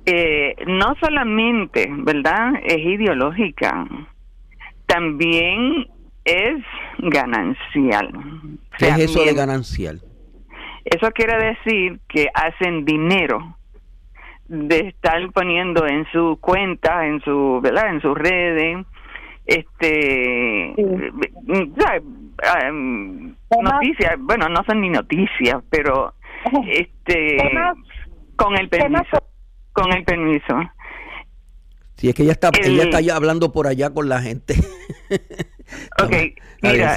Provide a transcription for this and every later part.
no solamente, ¿verdad?, es ideológica, también es ganancial. ¿Qué es eso de ganancial? Eso quiere decir que hacen dinero de estar poniendo en su cuenta, en su, ¿verdad?, en sus redes, noticias, bueno, no son ni noticias, pero con el permiso. Sí, es que ella está ya hablando por allá con la gente. Okay, mira,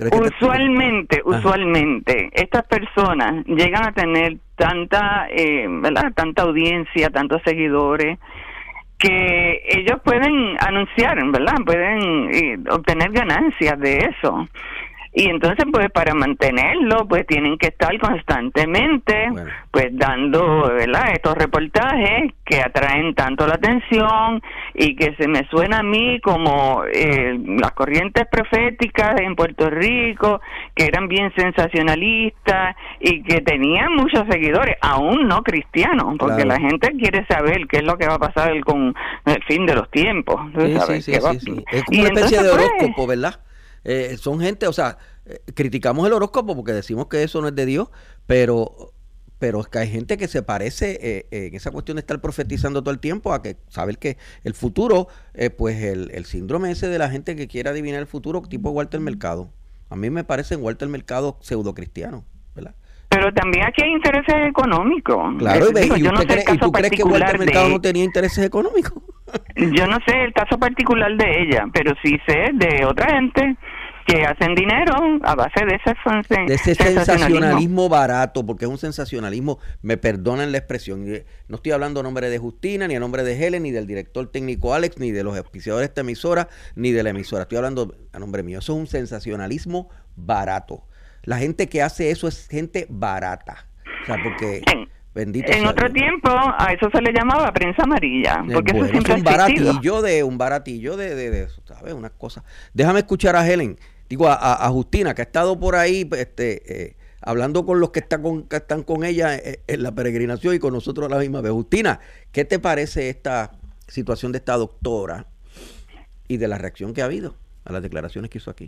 usualmente estas personas llegan a tener tanta, ¿verdad?, tanta audiencia, tantos seguidores, que ellos pueden anunciar, ¿verdad?, pueden obtener ganancias de eso. Y entonces, pues, para mantenerlo, pues, tienen que estar constantemente, pues, dando, ¿verdad?, estos reportajes que atraen tanto la atención y que se me suena a mí como las corrientes proféticas en Puerto Rico, que eran bien sensacionalistas y que tenían muchos seguidores, aún no cristianos, porque la gente quiere saber qué es lo que va a pasar con el fin de los tiempos. Sí. Es como una especie de horóscopo, ¿verdad? Son gente, o sea, criticamos el horóscopo porque decimos que eso no es de Dios, pero es que hay gente que se parece en esa cuestión de estar profetizando todo el tiempo a que saber que el futuro, pues el síndrome ese de la gente que quiere adivinar el futuro, tipo Walter Mercado. A mí me parece en Walter Mercado pseudo cristiano, ¿verdad? Pero también aquí hay intereses económicos. Claro, ¿y tú crees que Walter Mercado no tenía intereses económicos? Yo no sé el caso particular de ella, pero sí sé de otra gente que hacen dinero a base de ese sensacionalismo barato, porque es un sensacionalismo, me perdonen la expresión, no estoy hablando a nombre de Justina, ni a nombre de Helen, ni del director técnico Alex, ni de los auspiciadores de esta emisora, ni de la emisora, estoy hablando a nombre mío. Eso es un sensacionalismo barato. La gente que hace eso es gente barata, o sea, porque... En otro tiempo a eso se le llamaba prensa amarilla, porque eso siempre es un baratillo de ¿sabes? Unas cosas. Déjame escuchar a Helen, a Justina, que ha estado por ahí hablando con los que están con ella en la peregrinación y con nosotros a la misma vez. Justina, ¿qué te parece esta situación de esta doctora y de la reacción que ha habido a las declaraciones que hizo aquí?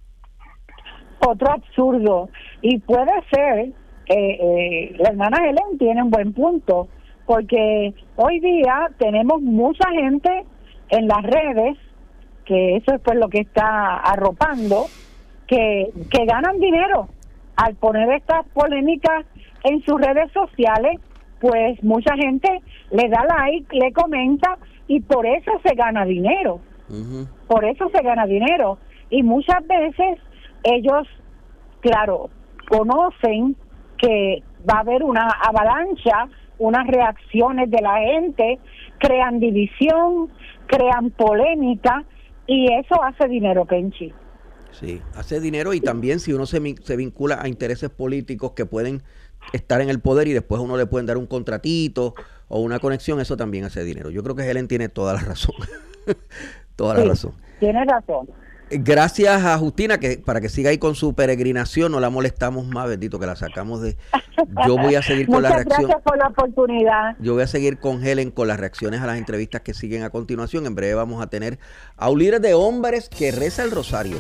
Otro absurdo, y puede ser... la hermana Helen tiene un buen punto, porque hoy día tenemos mucha gente en las redes, que eso es pues lo que está arropando, que ganan dinero al poner estas polémicas en sus redes sociales. Pues mucha gente le da like, le comenta, y por eso se gana dinero. Por eso se gana dinero, y muchas veces ellos, claro, conocen que va a haber una avalancha, unas reacciones de la gente, crean división, crean polémica, y eso hace dinero, Penchi. Sí, hace dinero, y también si uno se vincula a intereses políticos que pueden estar en el poder y después a uno le pueden dar un contratito o una conexión, eso también hace dinero. Yo creo que Helen tiene toda la razón. Toda la razón. Tiene razón. Gracias a Justina, que para que siga ahí con su peregrinación, no la molestamos más, bendito, que la sacamos de... Yo voy a seguir con la reacción. Muchas gracias por la oportunidad. Yo voy a seguir con Helen con las reacciones a las entrevistas que siguen a continuación. En breve vamos a tener a un líder de hombres que reza el rosario.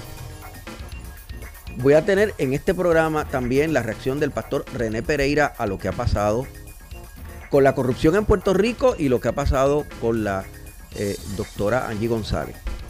Voy a tener en este programa también la reacción del pastor René Pereira a lo que ha pasado con la corrupción en Puerto Rico y lo que ha pasado con la doctora Angie González.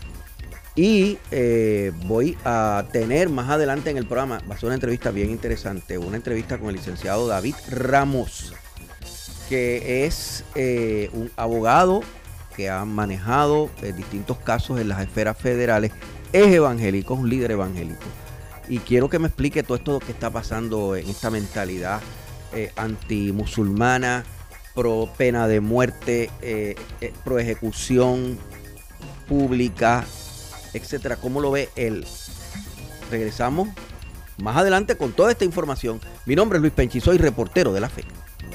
Y voy a tener más adelante en el programa, va a ser una entrevista bien interesante, una entrevista con el licenciado David Ramos, que es un abogado que ha manejado distintos casos en las esferas federales, es evangélico, es un líder evangélico. Y quiero que me explique todo esto que está pasando en esta mentalidad antimusulmana, pro pena de muerte, pro ejecución pública, etcétera. ¿Cómo lo ve él? Regresamos más adelante con toda esta información. Mi nombre es Luis Penchi, soy reportero de la fe.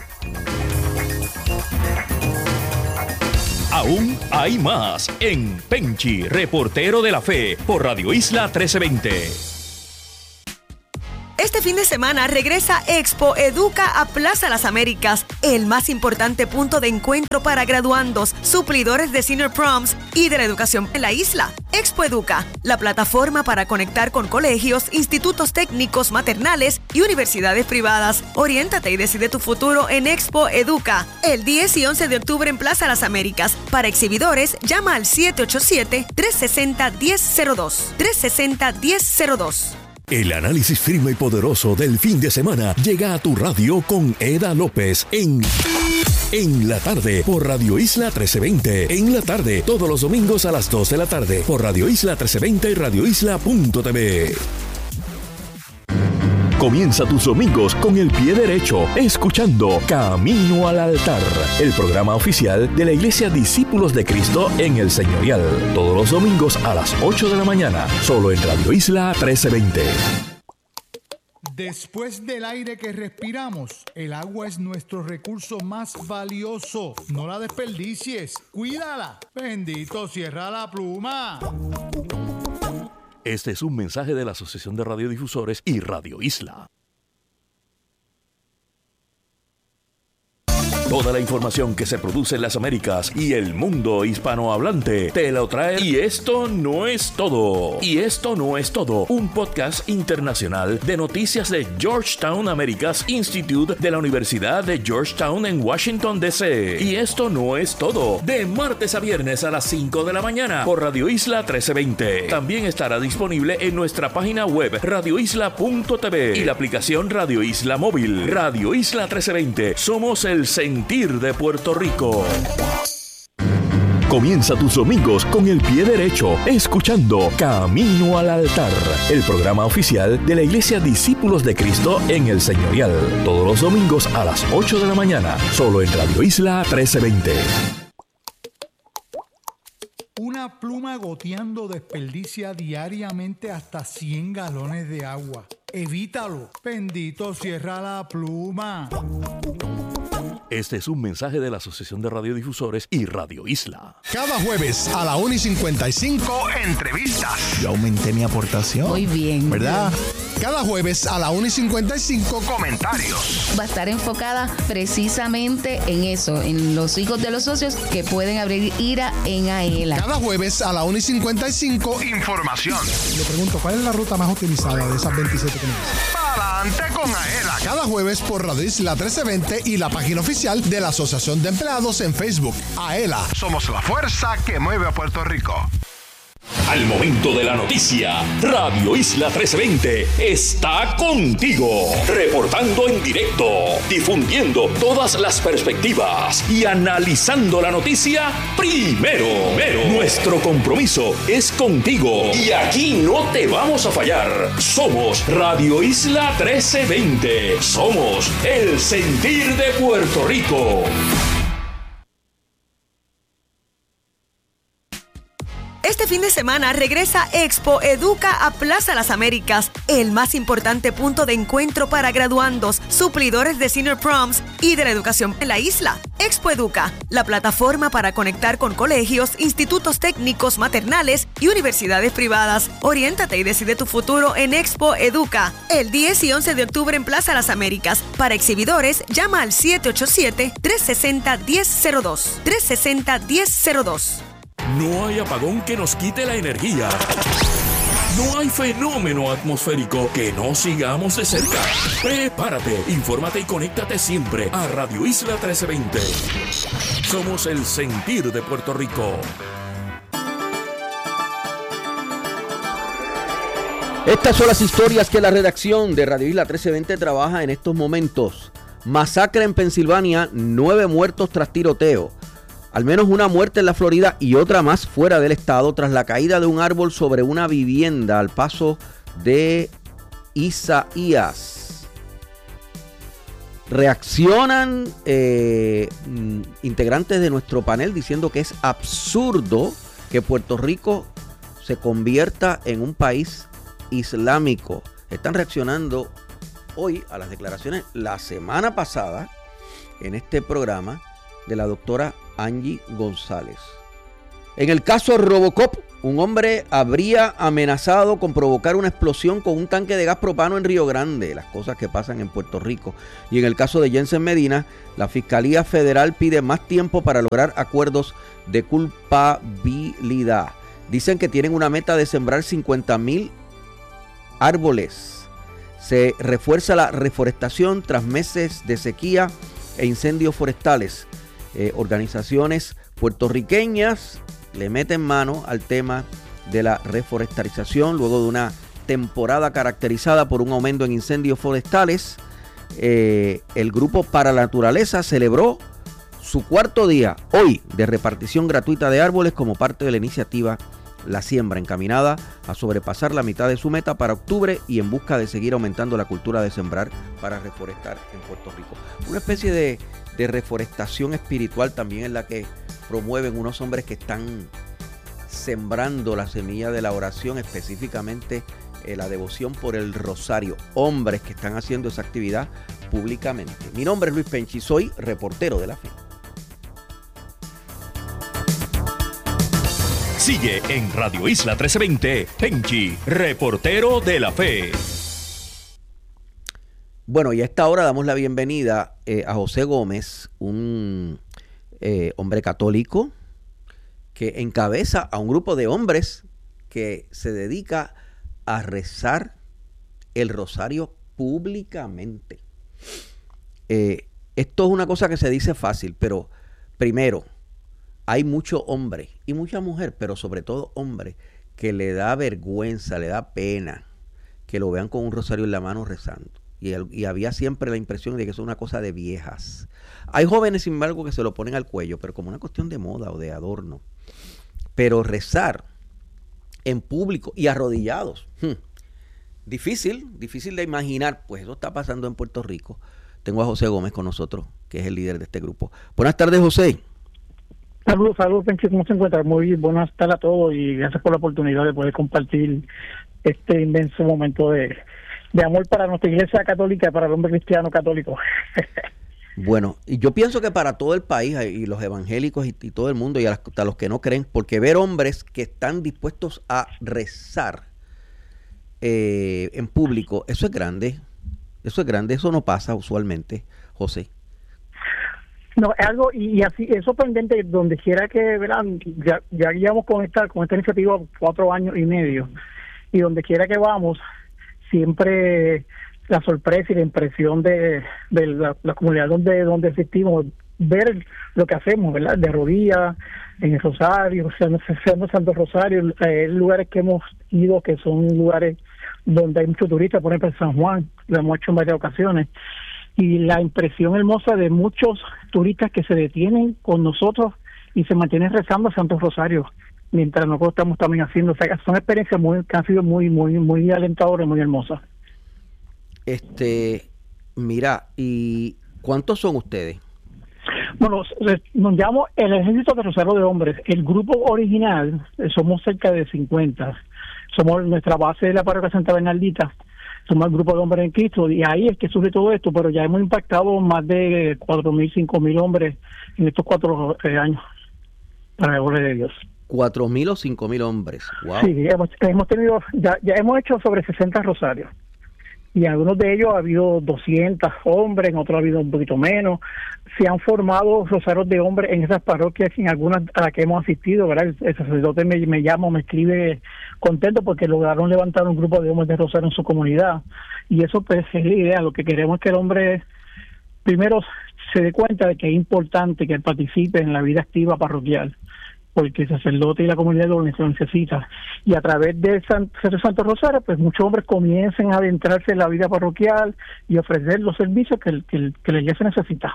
Aún hay más en Penchi, reportero de la fe, por Radio Isla 1320. Este Este fin de semana regresa Expo Educa a Plaza Las Américas, el más importante punto de encuentro para graduandos, suplidores de Senior Proms y de la educación en la isla. Expo Educa, la plataforma para conectar con colegios, institutos técnicos, maternales y universidades privadas. Oriéntate y decide tu futuro en Expo Educa, el 10 y 11 de octubre en Plaza Las Américas. Para exhibidores, llama al 787-360-1002. 360-1002. El análisis firme y poderoso del fin de semana llega a tu radio con Eda López en la tarde por Radio Isla 1320. En la tarde, todos los domingos a las 2 de la tarde por Radio Isla 1320 y radioisla.tv. Comienza tus domingos con el pie derecho, escuchando Camino al Altar, el programa oficial de la Iglesia Discípulos de Cristo en el Señorial. Todos los domingos a las 8 de la mañana, solo en Radio Isla 1320. Después del aire que respiramos, el agua es nuestro recurso más valioso. No la desperdicies, cuídala. Bendito, cierra la pluma. Este es un mensaje de la Asociación de Radiodifusores y Radio Isla. Toda la información que se produce en las Américas y el mundo hispanohablante te lo trae. Y esto no es todo. Y esto no es todo. Un podcast internacional de noticias de Georgetown Americas Institute de la Universidad de Georgetown en Washington, D.C. Y esto no es todo. De martes a viernes a las 5 de la mañana por Radio Isla 1320. También estará disponible en nuestra página web radioisla.tv y la aplicación Radio Isla Móvil. Radio Isla 1320. Somos el sentir de Puerto Rico. Comienza tus domingos con el pie derecho, escuchando Camino al Altar, el programa oficial de la Iglesia Discípulos de Cristo en el Señorial. Todos los domingos a las 8 de la mañana, solo en Radio Isla 1320. Una pluma goteando desperdicia diariamente hasta 100 galones de agua. Evítalo. Bendito, cierra la pluma. Este es un mensaje de la Asociación de Radiodifusores y Radio Isla. Cada jueves a la 1:55, entrevistas. Yo aumenté mi aportación. Muy bien. ¿Verdad? Cada jueves a la 1:55, comentarios. Va a estar enfocada precisamente en eso, en los hijos de los socios que pueden abrir IRA en AELA. Cada jueves a la 1:55, información. Le pregunto, ¿cuál es la ruta más utilizada de esas 27 que me dicen? Adelante con AELA. Cada jueves por Radio Isla 1320 y la página oficial de la Asociación de Empleados en Facebook. AELA, somos la fuerza que mueve a Puerto Rico. Al momento de la noticia, Radio Isla 1320 está contigo, reportando en directo, difundiendo todas las perspectivas y analizando la noticia primero. Nuestro compromiso es contigo y aquí no te vamos a fallar. Somos Radio Isla 1320. Somos el sentir de Puerto Rico. Este fin de semana regresa Expo Educa a Plaza Las Américas, el más importante punto de encuentro para graduandos, suplidores de Senior Proms y de la educación en la isla. Expo Educa, la plataforma para conectar con colegios, institutos técnicos, maternales y universidades privadas. Oriéntate y decide tu futuro en Expo Educa, el 10 y 11 de octubre en Plaza Las Américas. Para exhibidores, llama al 787-360-1002. 360-1002. No hay apagón que nos quite la energía. No hay fenómeno atmosférico que no sigamos de cerca. Prepárate, infórmate y conéctate siempre a Radio Isla 1320. Somos el sentir de Puerto Rico. Estas son las historias que la redacción de Radio Isla 1320 trabaja en estos momentos. Masacre en Pensilvania, 9 muertos tras tiroteo. Al menos una muerte en la Florida y otra más fuera del estado tras la caída de un árbol sobre una vivienda al paso de Isaías. Reaccionan integrantes de nuestro panel diciendo que es absurdo que Puerto Rico se convierta en un país islámico. Están reaccionando hoy a las declaraciones la semana pasada en este programa de la doctora Angie González. En el caso Robocop, Un hombre habría amenazado con provocar una explosión con un tanque de gas propano en Río Grande, las cosas que pasan en Puerto Rico. Y en el caso de Jensen Medina, la Fiscalía Federal pide más tiempo para lograr acuerdos de culpabilidad. Dicen que tienen una meta de sembrar 50,000 árboles. Se refuerza la reforestación tras meses de sequía e incendios forestales. Organizaciones puertorriqueñas le meten mano al tema de la reforestalización luego de una temporada caracterizada por un aumento en incendios forestales. El Grupo para la Naturaleza celebró su cuarto día hoy de repartición gratuita de árboles como parte de la iniciativa La Siembra, encaminada a sobrepasar la mitad de su meta para octubre y en busca de seguir aumentando la cultura de sembrar para reforestar en Puerto Rico. Una especie de reforestación espiritual también en la que promueven unos hombres que están sembrando la semilla de la oración, específicamente la devoción por el rosario. Hombres que están haciendo esa actividad públicamente. Mi nombre es Luis Penchi, soy reportero de la fe. Sigue en Radio Isla 1320, Penchi, reportero de la fe. Bueno, y a esta hora damos la bienvenida a José Gómez, un hombre católico que encabeza a un grupo de hombres que se dedica a rezar el rosario públicamente. Esto es una cosa que se dice fácil, pero primero, hay mucho hombre y mucha mujer, pero sobre todo hombre, que le da vergüenza, le da pena que lo vean con un rosario en la mano rezando. Y había siempre la impresión de que eso es una cosa de viejas. Hay jóvenes, sin embargo, que se lo ponen al cuello, pero como una cuestión de moda o de adorno. Pero rezar en público y arrodillados, difícil de imaginar, pues eso está pasando en Puerto Rico. Tengo a José Gómez con nosotros, que es el líder de este grupo. Buenas tardes, José. Saludos, Penchi, ¿cómo se encuentra? Muy buenas tardes a todos y gracias por la oportunidad de poder compartir este inmenso momento de amor para nuestra iglesia católica y para el hombre cristiano católico. Bueno, y yo pienso que para todo el país y los evangélicos y todo el mundo y hasta los que no creen, porque ver hombres que están dispuestos a rezar en público, eso es grande, eso no pasa usualmente, José. No, es algo, y así es sorprendente, donde quiera que verán, ya llevamos con esta iniciativa 4 años y medio, y donde quiera que vamos, siempre la sorpresa y la impresión de la comunidad donde asistimos, ver lo que hacemos, ¿verdad? De rodillas, en el Rosario, haciendo Santo Rosario, lugares que hemos ido, que son lugares donde hay muchos turistas, por ejemplo en San Juan, lo hemos hecho en varias ocasiones, y la impresión hermosa de muchos turistas que se detienen con nosotros y se mantienen rezando a Santo Rosario, mientras nosotros estamos también haciendo. O sea, son experiencias que han sido muy alentadoras, muy hermosas. Mira, ¿y cuántos son ustedes? Bueno, nos llamamos el Ejército de Rosario de Hombres. El grupo original, somos cerca de 50. Somos nuestra base de la parroquia Santa Bernardita. Somos el grupo de hombres en Cristo, y ahí es que surge todo esto, pero ya hemos impactado más de 4,000, 5,000 hombres en estos 4 años, para la gloria de Dios. 4,000 o 5,000 hombres. Wow. Sí, hemos tenido, ya hemos hecho sobre 60 rosarios, y en algunos de ellos ha habido 200 hombres, en otros ha habido un poquito menos. Se han formado rosarios de hombres en esas parroquias, en algunas a las que hemos asistido, ¿verdad? El sacerdote me llama, me escribe contento porque lograron levantar un grupo de hombres de rosario en su comunidad, y eso pues es la idea. Lo que queremos es que el hombre primero se dé cuenta de que es importante que él participe en la vida activa parroquial, porque el sacerdote y la comunidad lo necesita, y a través de Santo Rosario, pues muchos hombres comiencen a adentrarse en la vida parroquial y ofrecer los servicios que la iglesia necesita.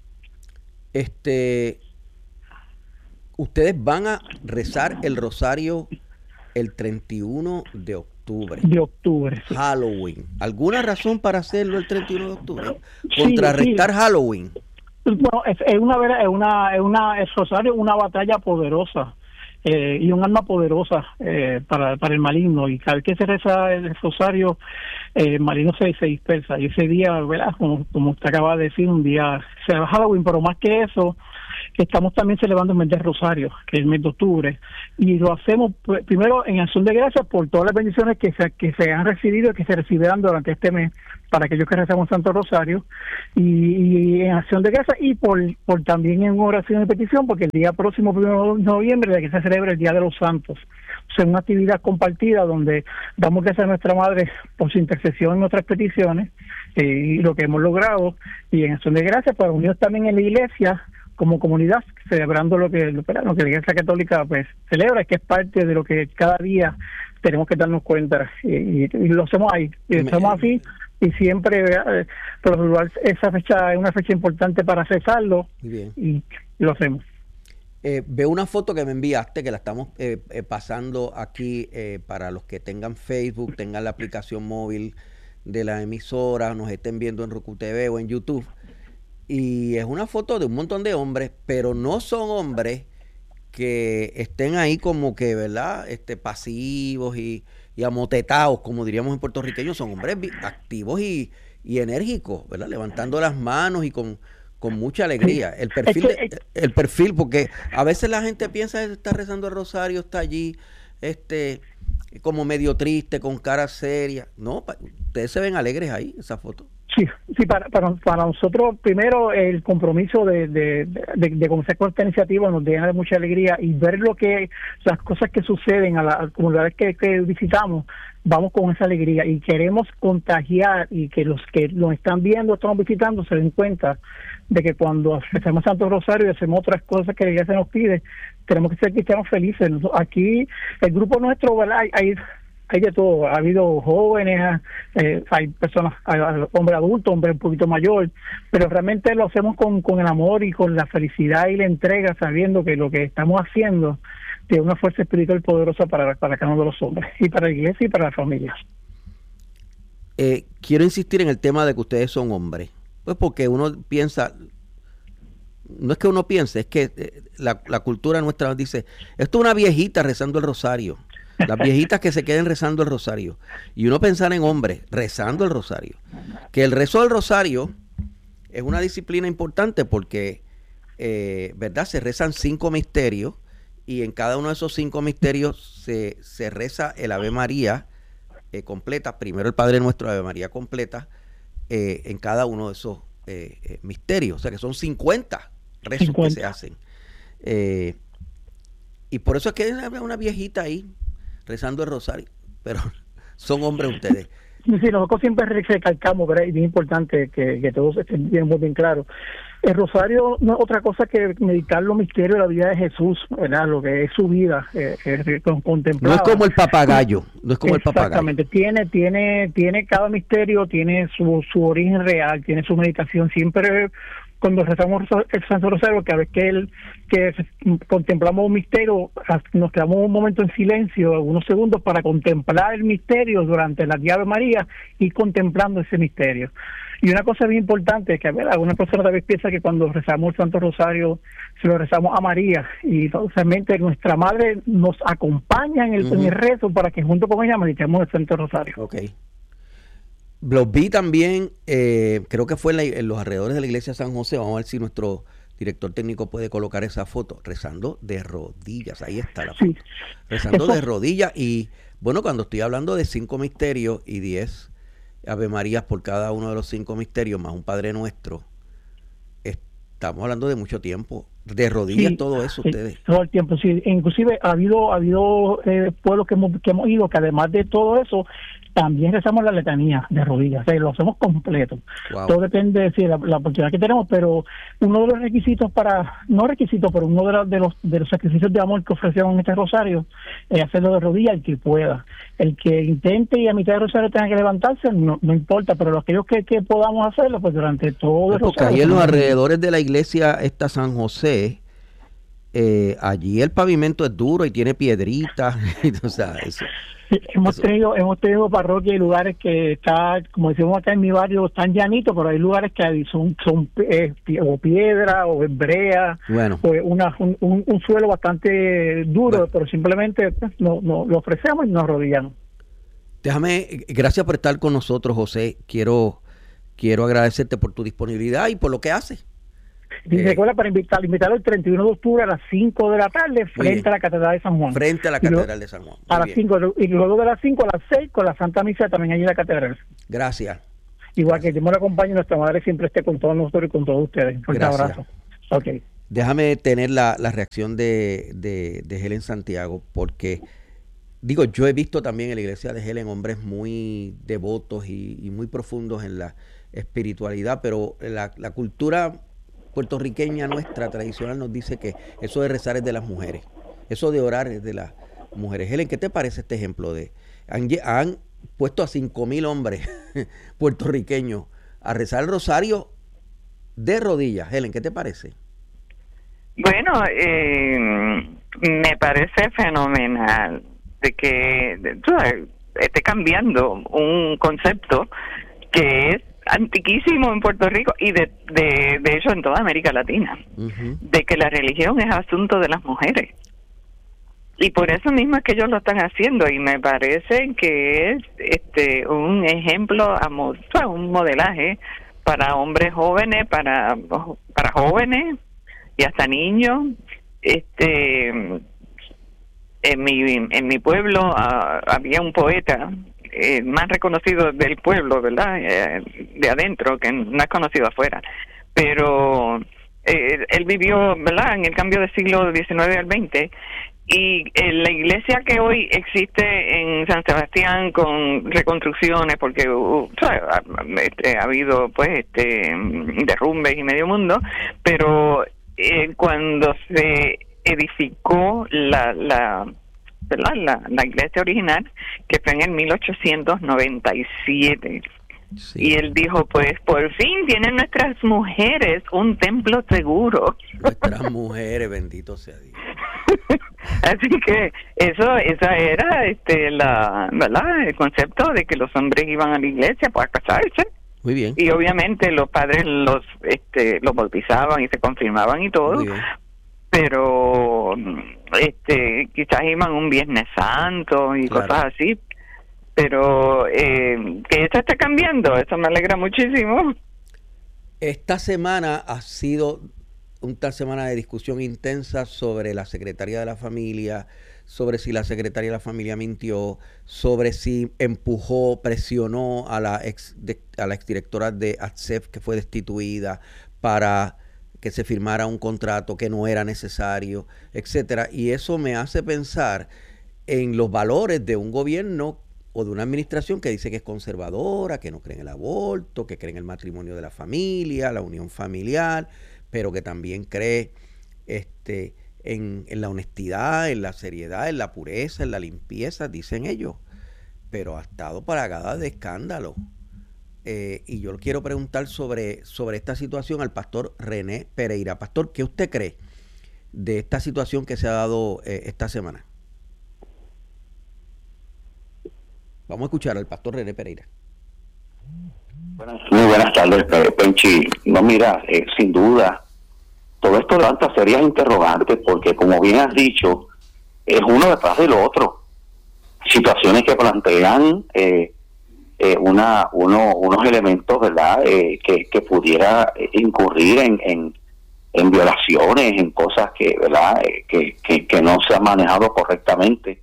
Ustedes van a rezar el rosario el 31 de octubre. De octubre, sí. Halloween. ¿Alguna razón para hacerlo el 31 de octubre? Contrarrestar sí. Halloween. Bueno, el rosario es una batalla poderosa y un arma poderosa para el maligno, y cada vez que se reza el rosario, el maligno se dispersa, y ese día, ¿verdad? Como usted acaba de decir, un día será Halloween, pero más que eso, estamos también celebrando el mes de Rosario, que es el mes de octubre, y lo hacemos primero en acción de gracias por todas las bendiciones que se han recibido y que se recibirán durante este mes para aquellos que rezamos Santo Rosario, y en acción de gracias y por también en oración y petición, porque el día próximo, 1 de noviembre, que se celebra el Día de los Santos. O sea, una actividad compartida donde damos gracias a nuestra Madre por su intercesión en nuestras peticiones y lo que hemos logrado, y en acción de gracias para unirnos también en la iglesia como comunidad, celebrando lo que la Iglesia Católica pues celebra, que es parte de lo que cada día tenemos que darnos cuenta, y lo hacemos ahí, y lo hacemos así, y siempre por esa fecha es una fecha importante para cesarlo, y lo hacemos. Veo una foto que me enviaste, que la estamos pasando aquí para los que tengan Facebook, tengan la aplicación móvil de la emisora, nos estén viendo en Roku TV o en YouTube. Y es una foto de un montón de hombres, pero no son hombres que estén ahí como que, ¿verdad? Pasivos y amotetados, como diríamos en puertorriqueño. Son hombres activos y enérgicos, ¿verdad? Levantando las manos y con mucha alegría. El perfil, porque a veces la gente piensa que está rezando el rosario, está allí, como medio triste, con cara seria. No, ustedes se ven alegres ahí, esa foto. Sí, para nosotros, primero, el compromiso de comenzar con esta iniciativa nos llena de mucha alegría, y ver las cosas que suceden a las comunidades que visitamos, vamos con esa alegría, y queremos contagiar, y que los que nos están viendo, estamos visitando, se den cuenta de que cuando hacemos Santo Rosario y hacemos otras cosas que la iglesia nos pide, tenemos que ser cristianos felices. Aquí, el grupo nuestro, ¿verdad? Hay de todo, ha habido jóvenes, hay personas, hay hombres adultos, hombres un poquito mayor, pero realmente lo hacemos con el amor y con la felicidad y la entrega, sabiendo que lo que estamos haciendo tiene una fuerza espiritual poderosa para cada uno de los hombres, y para la iglesia y para las familias. Quiero insistir en el tema de que ustedes son hombres, pues porque uno piensa, no es que uno piense, es que la cultura nuestra nos dice, esto es una viejita rezando el rosario. Las viejitas que se queden rezando el rosario. Y uno pensar en hombres rezando el rosario. Que el rezo del rosario es una disciplina importante porque, ¿verdad? Se rezan 5 misterios, y en cada uno de esos 5 misterios se reza el Ave María completa. Primero el Padre Nuestro, Ave María completa, en cada uno de esos misterios. O sea que son 50 rezos que se hacen. Y por eso es que hay una viejita ahí rezando el rosario, pero son hombres ustedes. Sí, nosotros siempre recalcamos, ¿verdad? Y bien importante que todos estén bien claros. El rosario no es otra cosa que meditar los misterios de la vida de Jesús, ¿verdad? Lo que es su vida, contemplada. No es como el papagayo, no es como el papagayo. Exactamente, tiene cada misterio, tiene su origen real, tiene su meditación. Siempre cuando rezamos el Santo Rosario, cada vez que contemplamos un misterio, nos quedamos un momento en silencio, unos segundos, para contemplar el misterio durante la Ave María, y contemplando ese misterio. Y una cosa bien importante es que, alguna persona tal vez piensa que cuando rezamos el Santo Rosario se lo rezamos a María, y realmente nuestra Madre nos acompaña en el rezo para que junto con ella meditemos el Santo Rosario. Okay. Los vi también, creo que fue en los alrededores de la iglesia de San José. Vamos a ver si nuestro director técnico puede colocar esa foto, rezando de rodillas. Ahí está la foto. Sí. Rezando de rodillas. Y bueno, cuando estoy hablando de 5 misterios y 10 Ave Marías por cada uno de los 5 misterios, más un Padre Nuestro, estamos hablando de mucho tiempo. De rodillas, todo eso ustedes. Todo el tiempo, sí. Inclusive ha habido pueblos que hemos ido, que además de todo eso, también rezamos la letanía de rodillas. O sea, lo hacemos completo. Wow. Todo depende de la oportunidad que tenemos, pero uno de los requisitos pero uno de los sacrificios de amor que ofrecemos en este rosario es hacerlo de rodillas, el que pueda. El que intente y a mitad del rosario tenga que levantarse, no importa, pero aquellos que podamos hacerlo, pues durante todo el rosario. Porque ahí en los alrededores de la iglesia está San José, allí el pavimento es duro y tiene piedritas, o sea, eso. Hemos tenido parroquias y lugares que está, como decimos acá en mi barrio, están llanitos, pero hay lugares que son o piedra o brea, bueno, o un suelo bastante duro, bueno, pero simplemente no lo ofrecemos y nos arrodillamos. Gracias por estar con nosotros, José. Quiero agradecerte por tu disponibilidad y por lo que haces. Y recuerda para invitarlo el 31 de octubre a las 5 de la tarde frente a la Catedral de San Juan. Frente a la Catedral de San Juan. A las 5, y luego de las 5 a las 6 con la Santa Misa también allí en la Catedral. Gracias. Igual que Dios me lo acompañe, nuestra madre siempre esté con todos nosotros y con todos ustedes. Un fuerte abrazo. Okay. Déjame tener la reacción de Helen Santiago, porque digo, yo he visto también en la iglesia de Helen hombres muy devotos y muy profundos en la espiritualidad, pero la cultura puertorriqueña nuestra tradicional nos dice que eso de rezar es de las mujeres, eso de orar es de las mujeres. Helen, ¿qué te parece este ejemplo de han puesto a 5,000 hombres puertorriqueños a rezar el rosario de rodillas? Helen, ¿qué te parece? Bueno, me parece fenomenal de que esté cambiando un concepto que es antiquísimo en Puerto Rico y de hecho en toda América Latina, de que la religión es asunto de las mujeres. Y por eso mismo es que ellos lo están haciendo, y me parece que es un ejemplo, un modelaje para hombres jóvenes, para jóvenes y hasta niños. En mi pueblo había un poeta más reconocido del pueblo, ¿verdad? De adentro, que no es conocido afuera, pero él vivió, ¿verdad?, en el cambio del siglo XIX al XX, y la iglesia que hoy existe en San Sebastián con reconstrucciones, porque ha habido pues derrumbes y medio mundo, pero cuando se edificó la iglesia original, que fue en el 1897. Sí. Y él dijo, pues por fin tienen nuestras mujeres un templo seguro. Nuestras mujeres, bendito sea Dios. Así que esa era ¿verdad?, el concepto de que los hombres iban a la iglesia para casarse. Muy bien. Y obviamente los padres los bautizaban y se confirmaban y todo. Pero quizás iban un Viernes Santo y cosas así, pero que eso está cambiando, eso me alegra muchísimo. Esta semana ha sido una semana de discusión intensa sobre la Secretaría de la Familia, sobre si la Secretaría de la Familia mintió, sobre si empujó, presionó a la exdirectora de ATSEF, que fue destituida, para que se firmara un contrato que no era necesario, etcétera. Y eso me hace pensar en los valores de un gobierno o de una administración que dice que es conservadora, que no cree en el aborto, que cree en el matrimonio de la familia, la unión familiar, pero que también cree en la honestidad, en la seriedad, en la pureza, en la limpieza, dicen ellos. Pero ha estado plagada de escándalo. Y yo quiero preguntar sobre esta situación al pastor René Pereira. Pastor, ¿qué usted cree de esta situación que se ha dado esta semana? Vamos a escuchar al pastor René Pereira. Muy buenas tardes, Penchi. No, mira, sin duda, todo esto levanta serias interrogantes, porque como bien has dicho, es uno detrás del otro. Situaciones que plantean unos elementos, ¿verdad?, que pudiera incurrir en violaciones, en cosas que, ¿verdad?, que no se han manejado correctamente,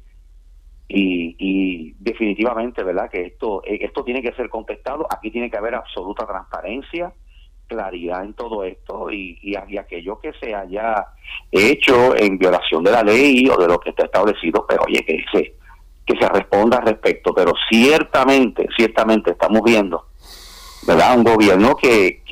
y definitivamente, ¿verdad?, que esto tiene que ser contestado. Aquí tiene que haber absoluta transparencia, claridad en todo esto, y aquello que se haya hecho en violación de la ley o de lo que está establecido, pero oye, que se responda al respecto. Pero ciertamente estamos viendo, ¿verdad?, un gobierno que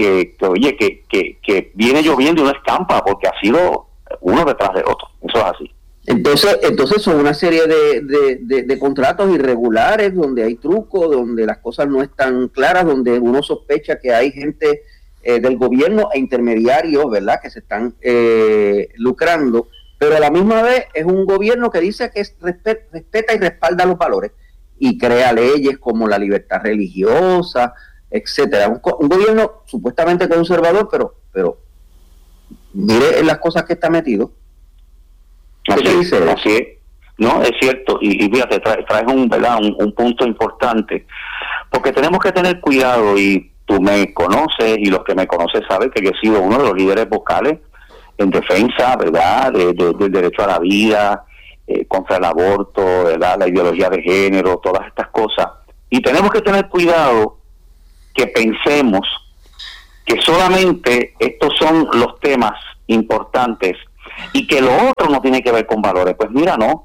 viene lloviendo y no escampa, porque ha sido uno detrás del otro. Eso es así. Entonces son una serie de contratos irregulares, donde hay trucos, donde las cosas no están claras, donde uno sospecha que hay gente del gobierno e intermediarios, ¿verdad?, que se están lucrando, pero a la misma vez es un gobierno que dice que respeta y respalda los valores y crea leyes como la libertad religiosa, etcétera. Un gobierno supuestamente conservador, pero mire las cosas que está metido. Así es. No, es cierto, y fíjate, traes un punto importante, porque tenemos que tener cuidado, y tú me conoces y los que me conocen saben que yo he sido uno de los líderes vocales en defensa, ¿verdad?, del derecho a la vida, contra el aborto, ¿verdad?, la ideología de género, todas estas cosas. Y tenemos que tener cuidado que pensemos que solamente estos son los temas importantes y que lo otro no tiene que ver con valores. Pues mira, no.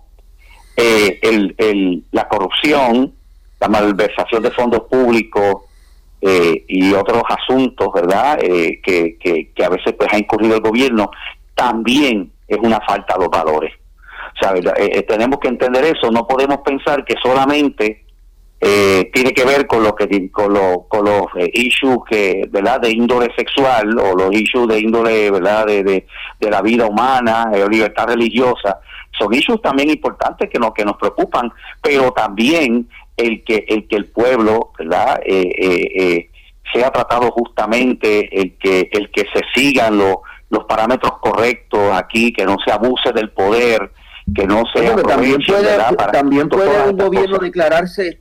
La corrupción, la malversación de fondos públicos y otros asuntos, ¿verdad?, que a veces pues ha incurrido el gobierno, también es una falta de los valores. O sea, tenemos que entender eso. No podemos pensar que solamente tiene que ver con los issues que, ¿verdad?, de índole sexual, o los issues de índole, ¿verdad?, de la vida humana, libertad religiosa. Son issues también importantes que nos preocupan, pero también el que el pueblo, ¿verdad?, sea tratado justamente, el que se sigan los parámetros correctos aquí, que no se abuse del poder, que no se aproveche, también puede un gobierno declararse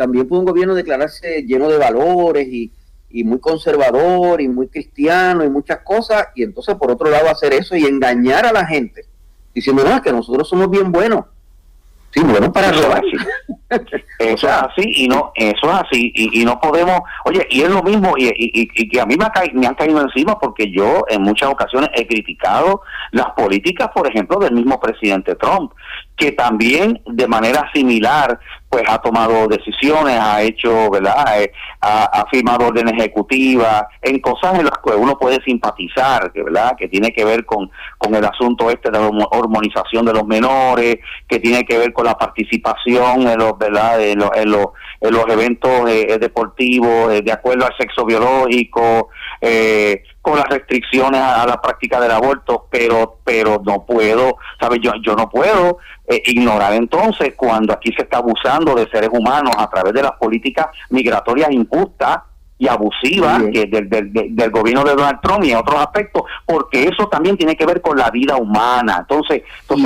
lleno de valores y muy conservador y muy cristiano y muchas cosas, y entonces por otro lado hacer eso y engañar a la gente diciendo, no, es que nosotros somos bien buenos. Sí, bueno, para robar. Eso es así y no podemos, oye, y es lo mismo, y que a mí me han caído encima, porque yo en muchas ocasiones he criticado las políticas, por ejemplo, del mismo presidente Trump, que también de manera similar pues ha tomado decisiones, ha hecho, ¿verdad?, ha firmado órdenes ejecutivas en cosas en las que uno puede simpatizar, ¿verdad?, que tiene que ver con el asunto de la hormonización de los menores, que tiene que ver con la participación en los, ¿verdad?, en los eventos deportivos de acuerdo al sexo biológico, con las restricciones a la práctica del aborto, pero no puedo, ¿sabes? Yo no puedo ignorar entonces cuando aquí se está abusando de seres humanos a través de las políticas migratorias injustas y abusivas que del gobierno de Donald Trump y en otros aspectos, porque eso también tiene que ver con la vida humana. Entonces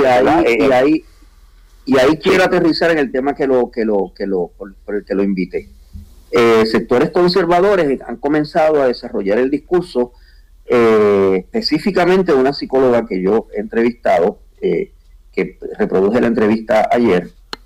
y ahí quiero aterrizar en el tema por el que lo invité. Sectores conservadores han comenzado a desarrollar el discurso, específicamente una psicóloga que yo he entrevistado, que reproduje la entrevista ayer,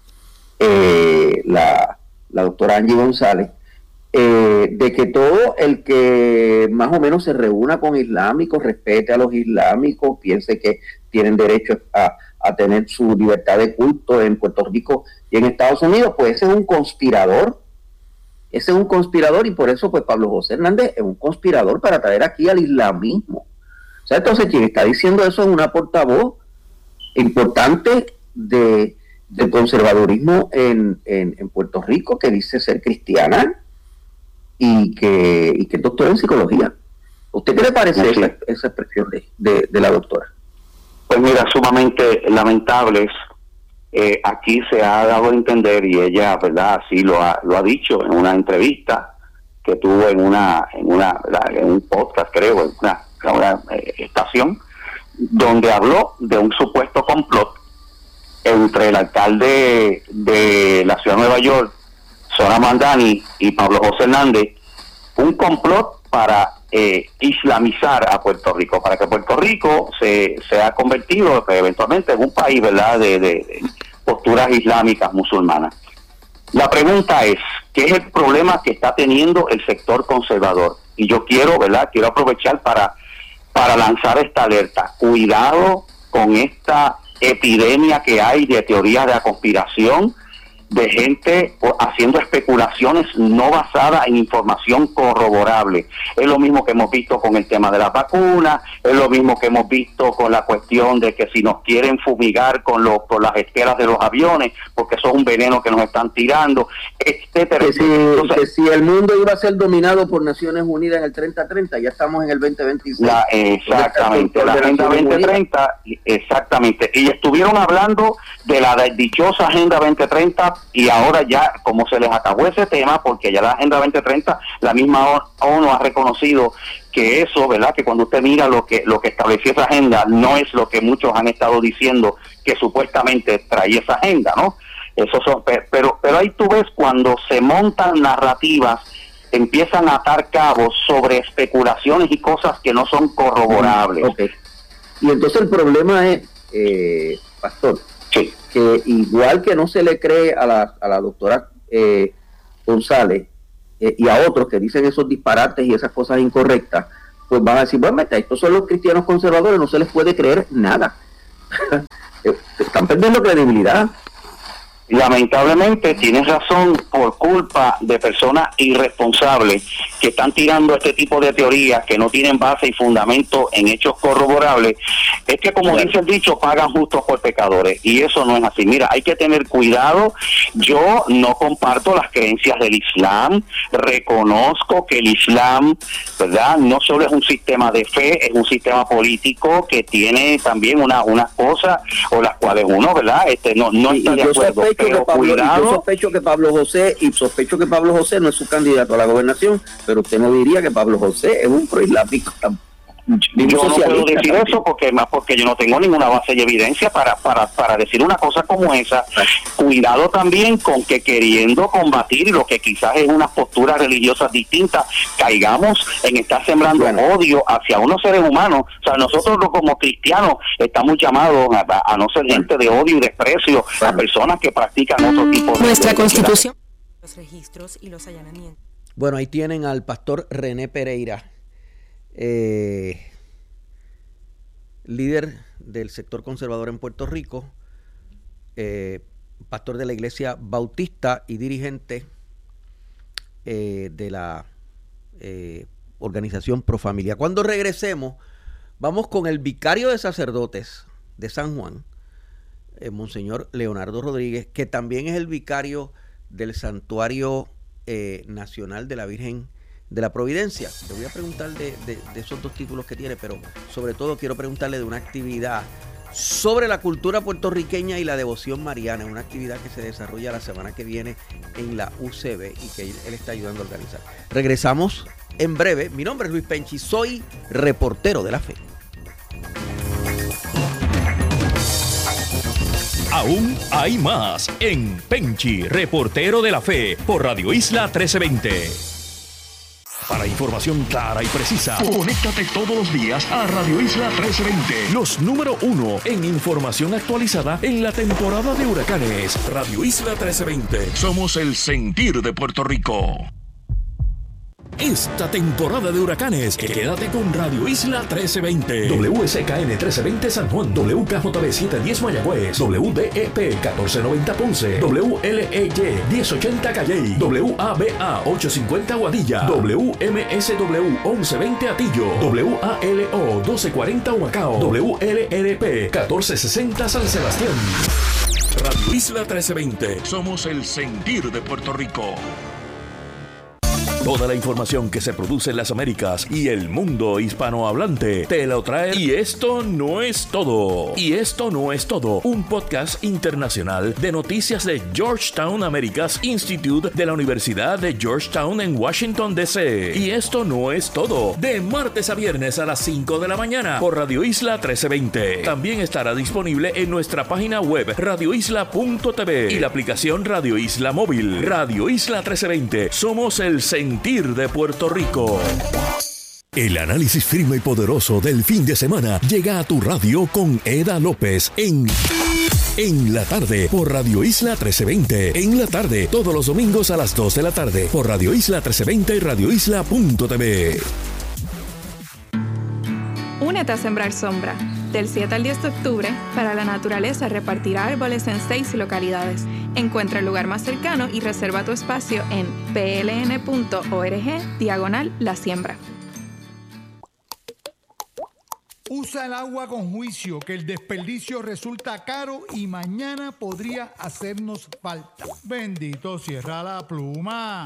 la doctora Angie González, de que todo el que más o menos se reúna con islámicos, respete a los islámicos, piense que tienen derecho a tener su libertad de culto en Puerto Rico y en Estados Unidos, pues ese es un conspirador. Ese es un conspirador, y por eso pues Pablo José Hernández es un conspirador para traer aquí al islamismo. O sea, entonces quien está diciendo eso es una portavoz importante del conservadurismo en Puerto Rico, que dice ser cristiana y que es doctora en psicología. ¿Usted qué le parece esa expresión de la doctora? Pues mira, sumamente lamentables. Aquí se ha dado a entender, y ella, ¿verdad?, así lo ha dicho en una entrevista que tuvo en un podcast, creo, en una estación, donde habló de un supuesto complot entre el alcalde de la ciudad de Nueva York, Zohran Mamdani, y Pablo José Hernández, un complot para islamizar a Puerto Rico, para que Puerto Rico se ha convertido eventualmente en un país, ¿verdad?, de posturas islámicas musulmanas. La pregunta es, ¿qué es el problema que está teniendo el sector conservador? Y yo quiero aprovechar para lanzar esta alerta. Cuidado con esta epidemia que hay de teorías de la conspiración, de gente haciendo especulaciones no basadas en información corroborable. Es lo mismo que hemos visto con el tema de las vacunas, es lo mismo que hemos visto con la cuestión de que si nos quieren fumigar con las esferas de los aviones, porque eso es un veneno que nos están tirando, etcétera. Que si el mundo iba a ser dominado por Naciones Unidas en el 30-30, ya estamos en el 2026. Exactamente, la Agenda 2030, exactamente. Y estuvieron hablando de la dichosa Agenda 2030, y ahora ya, como se les acabó ese tema, porque ya la Agenda 2030, la misma ONU ha reconocido que eso, ¿verdad?, que cuando usted mira lo que estableció esa agenda, no es lo que muchos han estado diciendo que supuestamente traía esa agenda, ¿no? Pero ahí tú ves cuando se montan narrativas empiezan a atar cabos sobre especulaciones y cosas que no son corroborables. Okay. Y entonces el problema es, Pastor, sí, que igual que no se le cree a la doctora González y a otros que dicen esos disparates y esas cosas incorrectas, pues van a decir, bueno, estos son los cristianos conservadores, no se les puede creer nada. Están perdiendo credibilidad. Lamentablemente tienes razón, por culpa de personas irresponsables que están tirando este tipo de teorías que no tienen base y fundamento en hechos corroborables. Es que, como dice el dicho, pagan justos por pecadores, y eso no es así. Mira, hay que tener cuidado. Yo no comparto las creencias del Islam, reconozco que el Islam, ¿verdad?, no solo es un sistema de fe, es un sistema político que tiene también unas cosas o las cuales uno, ¿verdad?, no está de acuerdo. Pero cuidado. Yo sospecho que Pablo José no es su candidato a la gobernación, pero usted no diría que Pablo José es un proislámico. Yo no puedo decir eso porque yo no tengo ninguna base y evidencia para decir una cosa como esa. Cuidado también con que, queriendo combatir lo que quizás es unas posturas religiosas distintas, caigamos en estar sembrando odio hacia unos seres humanos. O sea, nosotros como cristianos estamos llamados a no ser gente de odio y desprecio a personas que practican otro tipo de... Nuestra Constitución, los registros y los allanamientos. Bueno, ahí tienen al pastor René Pereira, líder del sector conservador en Puerto Rico, pastor de la Iglesia Bautista y dirigente de la organización Pro Familia. Cuando regresemos, vamos con el vicario de sacerdotes de San Juan, Monseñor Leonardo Rodríguez, que también es el vicario del Santuario Nacional de la Virgen de la Providencia. Le voy a preguntar de esos dos títulos que tiene, pero sobre todo quiero preguntarle de una actividad sobre la cultura puertorriqueña y la devoción mariana, una actividad que se desarrolla la semana que viene en la UCB y que él está ayudando a organizar. Regresamos en breve. Mi nombre es Luis Penchi, soy reportero de la fe. Aún hay más en Penchi, reportero de la fe, por Radio Isla 1320. Para información clara y precisa, conéctate todos los días a Radio Isla 1320. Los número 1 en información actualizada en la temporada de huracanes. Radio Isla 1320. Somos el sentir de Puerto Rico. Esta temporada de huracanes, quédate con Radio Isla 1320. WSKN 1320 San Juan, WKJB 710 Mayagüez, WDEP 1490 Ponce, WLEY 1080 Calley, WABA 850 Aguadilla, WMSW 1120 Atillo, WALO 1240 Humacao, WLRP 1460 San Sebastián. Radio Isla 1320. Somos el sentir de Puerto Rico. Toda la información que se produce en las Américas y el mundo hispanohablante te lo trae. Y esto no es todo. Y esto no es todo. Un podcast internacional de noticias de Georgetown Americas Institute de la Universidad de Georgetown en Washington, D.C. Y esto no es todo. De martes a viernes a las 5 de la mañana por Radio Isla 1320. También estará disponible en nuestra página web radioisla.tv y la aplicación Radio Isla Móvil. Radio Isla 1320. Somos el sentir de Puerto Rico. El análisis firme y poderoso del fin de semana llega a tu radio con Eda López en la tarde por Radio Isla 1320. En la tarde, todos los domingos a las 2 de la tarde por Radio Isla 1320 y radioisla.tv. Únete a Sembrar Sombra. Del 7 al 10 de octubre, Para la Naturaleza repartirá árboles en 6 localidades. Encuentra el lugar más cercano y reserva tu espacio en pln.org/la siembra. Usa el agua con juicio, que el desperdicio resulta caro y mañana podría hacernos falta. Bendito, cierra la pluma.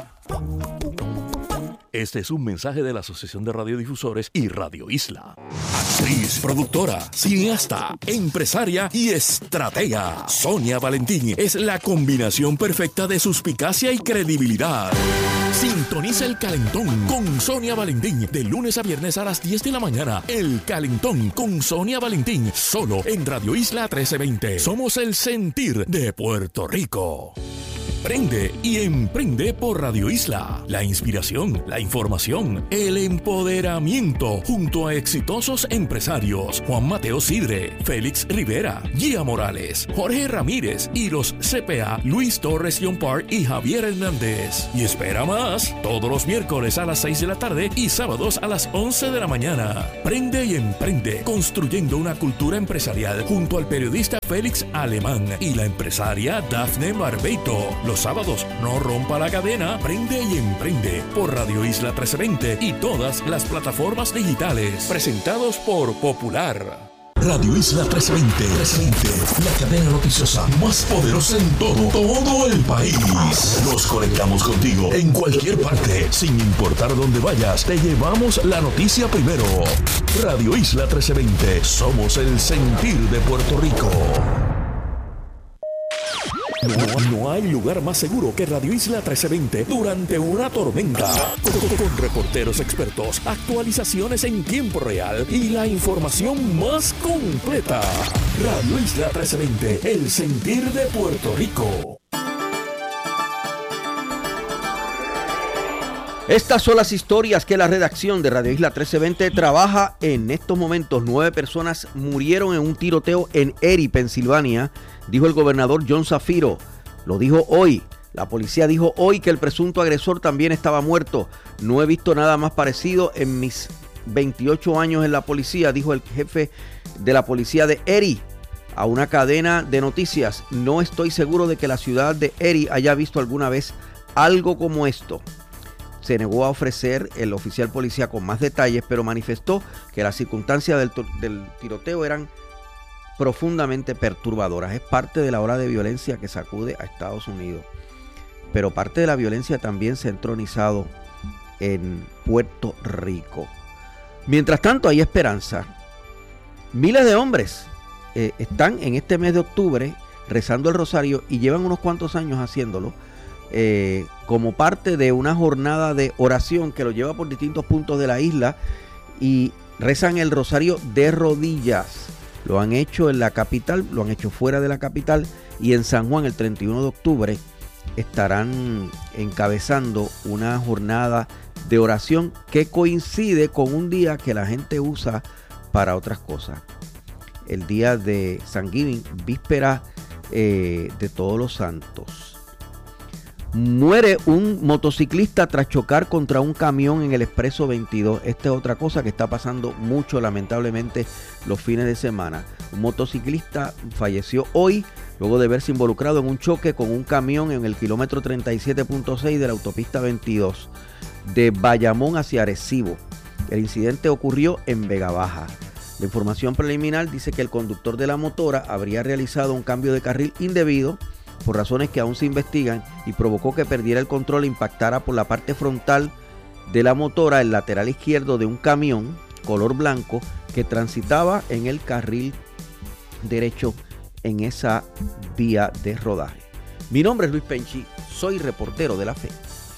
Este es un mensaje de la Asociación de Radiodifusores y Radio Isla. Actriz, productora, cineasta, empresaria y estratega. Sonia Valentín es la combinación perfecta de suspicacia y credibilidad. Sintoniza El Calentón con Sonia Valentín de lunes a viernes a las 10 de la mañana. El Calentón con Sonia Valentín, solo en Radio Isla 1320. Somos el sentir de Puerto Rico. Prende y emprende por Radio Isla. La inspiración, la información, el empoderamiento, junto a exitosos empresarios Juan Mateo Sidre, Félix Rivera, Gia Morales, Jorge Ramírez y los CPA Luis Torres John Park y Javier Hernández. Y espera más, todos los miércoles a las 6 de la tarde y sábados a las 11 de la mañana. Prende y emprende, construyendo una cultura empresarial junto al periodista Félix Alemán y la empresaria Dafne Barbeito. Los sábados, no rompa la cadena, prende y emprende por Radio Isla 1320 y todas las plataformas digitales. Presentados por Popular. Radio Isla 1320, la cadena noticiosa más poderosa en todo el país. Nos conectamos contigo en cualquier parte, sin importar dónde vayas. Te llevamos la noticia primero. Radio Isla 1320, somos el sentir de Puerto Rico. No hay lugar más seguro que Radio Isla 1320 durante una tormenta. Con reporteros expertos, actualizaciones en tiempo real y la información más completa. Radio Isla 1320, el sentir de Puerto Rico. Estas son las historias que la redacción de Radio Isla 1320 trabaja en estos momentos. 9 personas murieron en un tiroteo en Erie, Pensilvania, dijo el gobernador John Zafiro. Lo dijo hoy. La policía dijo hoy que el presunto agresor también estaba muerto. No he visto nada más parecido en mis 28 años en la policía, dijo el jefe de la policía de Erie a una cadena de noticias. No estoy seguro de que la ciudad de Erie haya visto alguna vez algo como esto. Se negó a ofrecer el oficial policía con más detalles, pero manifestó que las circunstancias del tiroteo eran profundamente perturbadoras. Es parte de la ola de violencia que sacude a Estados Unidos, pero parte de la violencia también se ha entronizado en Puerto Rico. Mientras tanto, hay esperanza. Miles de hombres están en este mes de octubre rezando el rosario y llevan unos cuantos años haciéndolo. Como parte de una jornada de oración que lo lleva por distintos puntos de la isla y rezan el rosario de rodillas. Lo han hecho en la capital, lo han hecho fuera de la capital y en San Juan el 31 de octubre estarán encabezando una jornada de oración que coincide con un día que la gente usa para otras cosas. El día de Thanksgiving, víspera de Todos los Santos. Muere un motociclista tras chocar contra un camión en el Expreso 22. Esta es otra cosa que está pasando mucho, lamentablemente, los fines de semana. Un motociclista falleció hoy luego de verse involucrado en un choque con un camión en el kilómetro 37.6 de la autopista 22 de Bayamón hacia Arecibo. El incidente ocurrió en Vega Baja. La información preliminar dice que el conductor de la motora habría realizado un cambio de carril indebido por razones que aún se investigan y provocó que perdiera el control e impactara por la parte frontal de la motora el lateral izquierdo de un camión color blanco que transitaba en el carril derecho en esa vía de rodaje. Mi nombre es Luis Penchi, soy reportero de La Fe.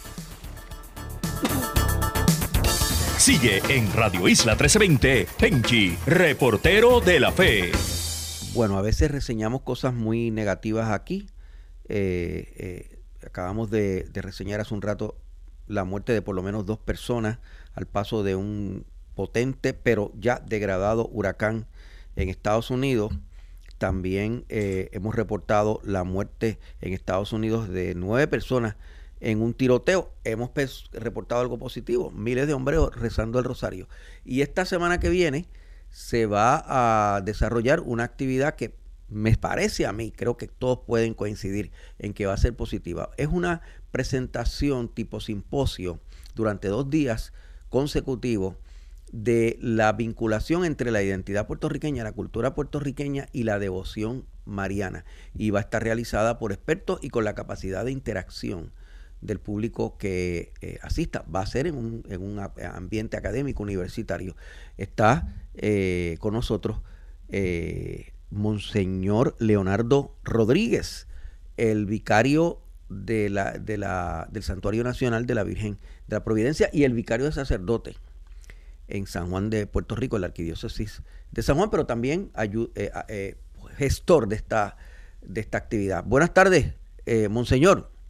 Sigue en Radio Isla 1320, Penchi, reportero de La Fe. Bueno, a veces reseñamos cosas muy negativas aquí. Acabamos de reseñar hace un rato la muerte de por lo menos 2 personas al paso de un potente pero ya degradado huracán en Estados Unidos. También hemos reportado la muerte en Estados Unidos de 9 personas en un tiroteo. Hemos reportado algo positivo, miles de hombres rezando el rosario. Y esta semana que viene se va a desarrollar una actividad que me parece a mí, creo que todos pueden coincidir en que va a ser positiva. Es una presentación tipo simposio durante 2 días consecutivos de la vinculación entre la identidad puertorriqueña, la cultura puertorriqueña y la devoción mariana. Y va a estar realizada por expertos y con la capacidad de interacción del público que asista. Va a ser en un ambiente académico universitario. Está con nosotros Monseñor Leonardo Rodríguez, el vicario del Santuario Nacional de la Virgen de la Providencia y el vicario de sacerdote en San Juan de Puerto Rico, en la Arquidiócesis de San Juan, pero también gestor de esta actividad. Buenas tardes, Monseñor.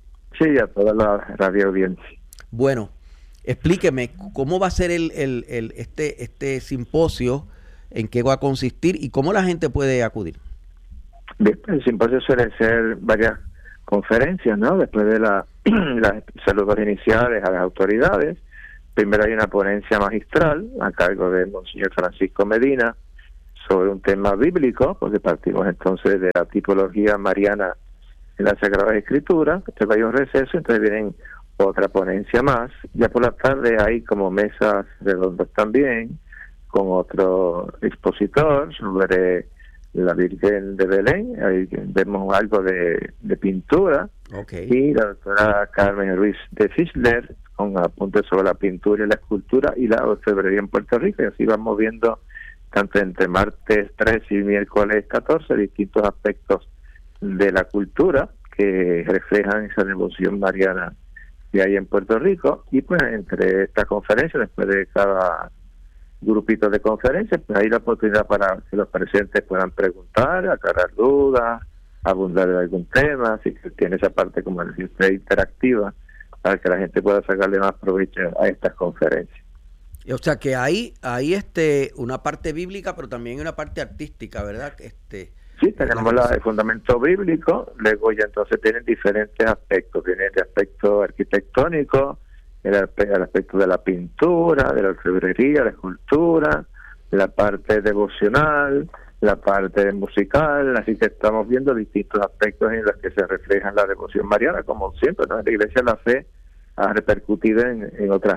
Sí, a toda la radio audiencia. Bueno, explíqueme cómo va a ser este simposio, en qué va a consistir y cómo la gente puede acudir. Bien, el simposio suele ser varias conferencias, ¿no? Después de las saludos iniciales a las autoridades. Primero hay una ponencia magistral a cargo de Monseñor Francisco Medina sobre un tema bíblico, porque partimos entonces de la tipología mariana en la Sagrada Escritura. Después hay un receso, entonces vienen otra ponencia más. Ya por la tarde hay como mesas redondas también, con otro expositor sobre la Virgen de Belén. Ahí vemos algo de pintura. Okay. Y la doctora Carmen Ruiz de Fischler con apuntes sobre la pintura y la escultura y la orfebrería en Puerto Rico. Y así vamos viendo, tanto entre martes 3 y miércoles 14, distintos aspectos de la cultura que reflejan esa devoción mariana que hay en Puerto Rico. Y pues entre estas conferencias, después de cada grupito de conferencias, pues hay la oportunidad para que los presentes puedan preguntar, aclarar dudas, abundar en algún tema, así que tiene esa parte, como decía usted, interactiva, para que la gente pueda sacarle más provecho a estas conferencias. O sea que hay una parte bíblica, pero también una parte artística, ¿verdad? Sí, tenemos el fundamento bíblico, luego ya entonces tienen diferentes aspectos, tienen el aspecto arquitectónico, el aspecto de la pintura, de la orfebrería, la escultura, la parte devocional, la parte musical, así que estamos viendo distintos aspectos en los que se refleja la devoción mariana, como siempre, ¿no? En la Iglesia la fe ha repercutido en otras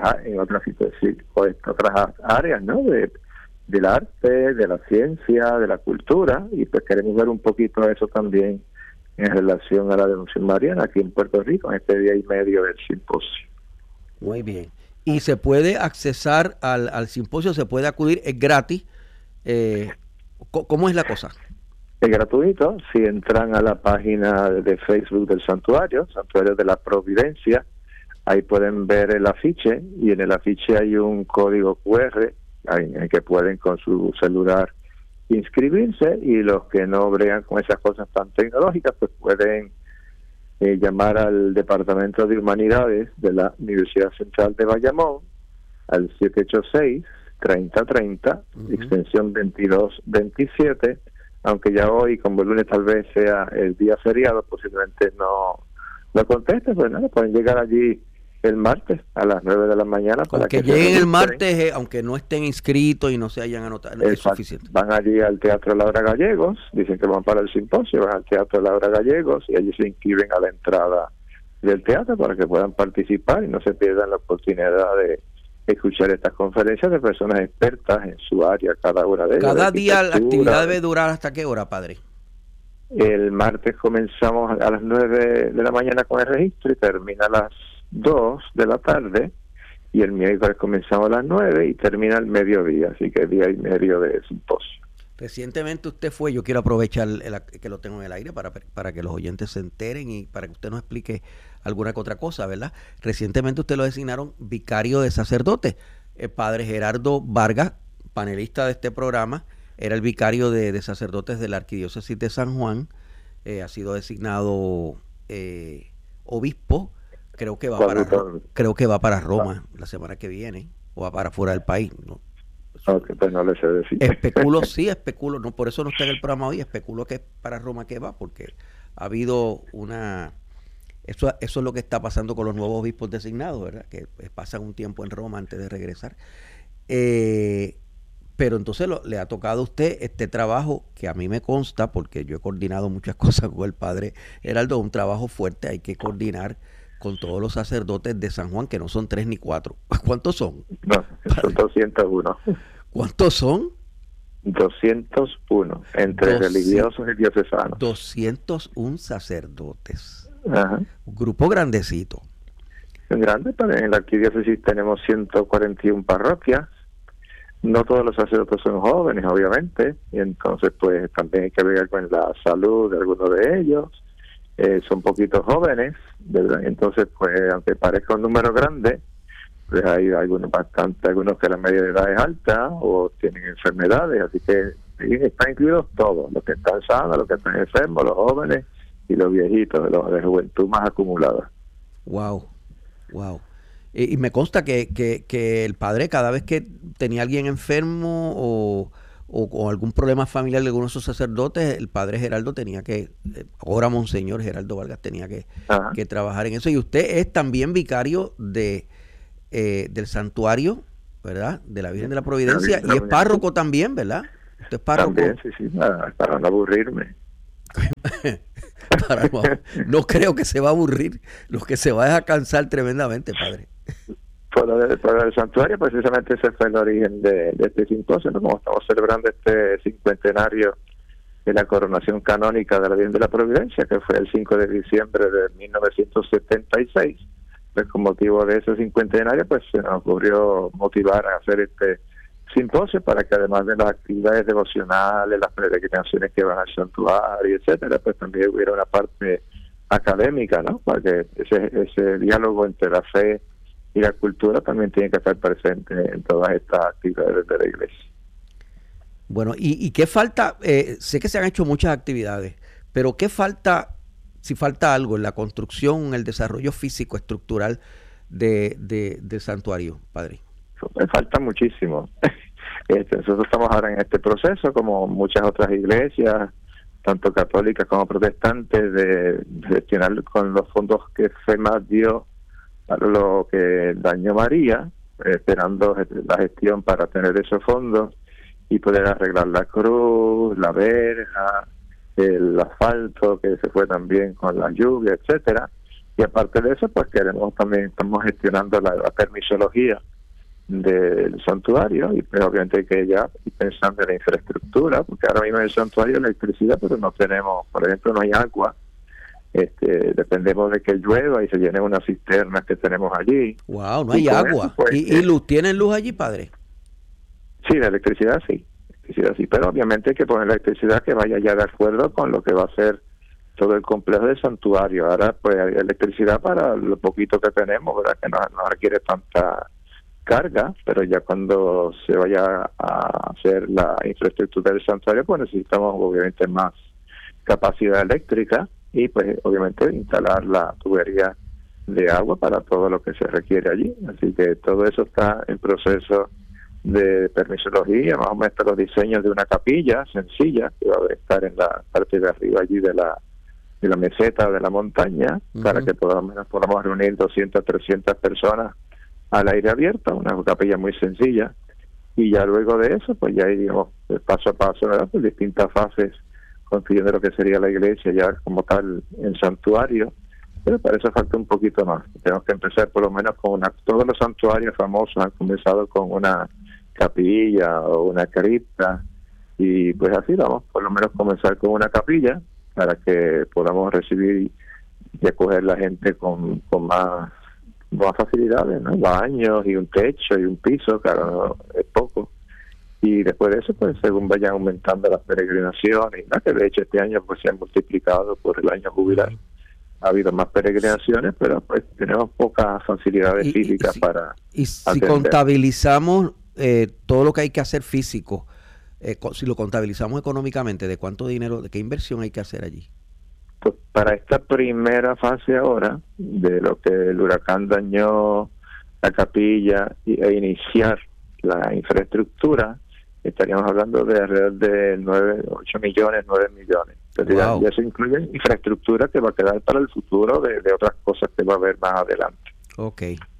áreas, ¿no? Del arte, de la ciencia, de la cultura, y pues queremos ver un poquito de eso también en relación a la devoción mariana aquí en Puerto Rico, en este día y medio del simposio. Muy bien. ¿Y se puede accesar al simposio? ¿Se puede acudir? ¿Es gratis? ¿Cómo es la cosa? Es gratuito. Si entran a la página de Facebook del Santuario de la Providencia, ahí pueden ver el afiche, y en el afiche hay un código QR en que pueden con su celular inscribirse, y los que no bregan con esas cosas tan tecnológicas pues pueden llamar al Departamento de Humanidades de la Universidad Central de Bayamón al 786-3030, extensión 2227, aunque ya hoy, como el lunes tal vez sea el día feriado, posiblemente no contesten, pues nada, pueden llegar allí el martes a las 9 de la mañana. Para que lleguen el martes, aunque no estén inscritos y no se hayan anotado, es suficiente. Van allí al Teatro Laura Gallegos, dicen que van para el simposio, van al Teatro Laura Gallegos y allí se inscriben a la entrada del teatro para que puedan participar y no se pierdan la oportunidad de escuchar estas conferencias de personas expertas en su área, cada una de ellas. Cada día la actividad debe durar ¿hasta qué hora, padre? El martes comenzamos a las 9 de la mañana con el registro y termina a las 2 de la tarde, y el miércoles comenzamos a las 9 y termina al mediodía, así que día y medio de simposio. Recientemente usted fue, yo quiero aprovechar que lo tengo en el aire para que los oyentes se enteren y para que usted nos explique alguna que otra cosa, ¿verdad? Recientemente usted lo designaron vicario de sacerdote. El padre Gerardo Vargas, panelista de este programa, era el vicario de sacerdotes de la Arquidiócesis de San Juan, ha sido designado obispo. Creo que va para Roma la semana que viene, o va para fuera del país, ¿no? Pues no le sé decir. Especulo, no, por eso no está en el programa hoy, especulo que es para Roma que va, porque ha habido eso es lo que está pasando con los nuevos obispos designados, ¿verdad? Que pasan un tiempo en Roma antes de regresar. Pero entonces le ha tocado a usted este trabajo que a mí me consta, porque yo he coordinado muchas cosas con el padre Geraldo, un trabajo fuerte, hay que coordinar con todos los sacerdotes de San Juan, que no son 3 ni 4. ¿Cuántos son? No, son 201. ¿Cuántos son? 201, entre religiosos y diocesanos. 201 sacerdotes. Ajá. Un grupo grandecito. Grande, pero en la arquidiócesis tenemos 141 parroquias. No todos los sacerdotes son jóvenes, obviamente, y entonces pues también hay que ver con la salud de algunos de ellos. Son poquitos jóvenes, ¿verdad? Entonces pues aunque parezca un número grande, pues hay algunos que la media de edad es alta o tienen enfermedades, así que están incluidos todos, los que están sanos, los que están enfermos, los jóvenes y los viejitos, los de juventud más acumulada. Wow. Y me consta que el padre, cada vez que tenía alguien enfermo o algún problema familiar de alguno de sus sacerdotes, el padre Geraldo tenía que, ahora Monseñor Geraldo Vargas, tenía que trabajar en eso. Y usted es también vicario del santuario, ¿verdad? De la Virgen de la Providencia, y es párroco también, ¿verdad? Usted es párroco. También, sí, para no aburrirme. No creo que se va a aburrir, lo que se va es a cansar tremendamente, padre. Por el santuario, precisamente ese fue el origen de este simposio, ¿no? Como estamos celebrando este cincuentenario de la coronación canónica de la Virgen de la Providencia, que fue el 5 de diciembre de 1976, pues con motivo de ese cincuentenario, pues se nos ocurrió motivar a hacer este simposio para que además de las actividades devocionales, las peregrinaciones que van al santuario, etcétera, pues también hubiera una parte académica, ¿no? Para que ese diálogo entre la fe y la cultura también tiene que estar presente en todas estas actividades de la iglesia. Bueno, ¿y qué falta? Sé que se han hecho muchas actividades, pero ¿qué falta, si falta algo en la construcción, en el desarrollo físico, estructural del santuario, padre? Falta muchísimo. Nosotros estamos ahora en este proceso, como muchas otras iglesias, tanto católicas como protestantes, de gestionar con los fondos que FEMA dio para lo que dañó María, esperando la gestión para tener esos fondos y poder arreglar la cruz, la verja, el asfalto que se fue también con la lluvia, etcétera. Y aparte de eso, pues estamos gestionando la permisología del santuario, y pues obviamente hay que ya ir pensando en la infraestructura, porque ahora mismo en el santuario hay electricidad, pero no tenemos, por ejemplo, no hay agua. Dependemos de que llueva y se llenen unas cisternas que tenemos allí. Wow, no hay agua. Eso, pues, ¿Y luz? ¿Tienen luz allí, padre? Sí, la electricidad sí, pero obviamente hay que poner la electricidad que vaya ya de acuerdo con lo que va a ser todo el complejo del santuario. Ahora pues hay electricidad para lo poquito que tenemos, ¿verdad? Que no requiere tanta carga, pero ya cuando se vaya a hacer la infraestructura del santuario, pues necesitamos obviamente más capacidad eléctrica y pues obviamente instalar la tubería de agua para todo lo que se requiere allí. Así que todo eso está en proceso de permisología, más o menos los diseños de una capilla sencilla que va a estar en la parte de arriba allí de la meseta de la montaña, para que podamos reunir 200, 300 personas al aire abierto, una capilla muy sencilla, y ya luego de eso, pues ya digamos paso a paso, ¿verdad? Pues distintas fases construyendo lo que sería la iglesia ya como tal en santuario, pero para eso falta un poquito más. Tenemos que empezar por lo menos con todos los santuarios famosos han comenzado con una capilla o una cripta, y pues así vamos, por lo menos comenzar con una capilla para que podamos recibir y acoger la gente con más facilidades, ¿no? Baños y un techo y un piso, claro, no, es poco. Y después de eso, pues según vayan aumentando las peregrinaciones, ¿no? Que de hecho este año pues se han multiplicado por el año jubilar. Ha habido más peregrinaciones, pero pues tenemos pocas facilidades físicas para si atender. Contabilizamos todo lo que hay que hacer físico, si lo contabilizamos económicamente, ¿de cuánto dinero, de qué inversión hay que hacer allí? Pues para esta primera fase ahora, de lo que el huracán dañó la capilla e iniciar la infraestructura, estaríamos hablando de alrededor de 8 millones, 9 millones. Entonces ya eso incluye infraestructura que va a quedar para el futuro de otras cosas que va a haber más adelante. Ok,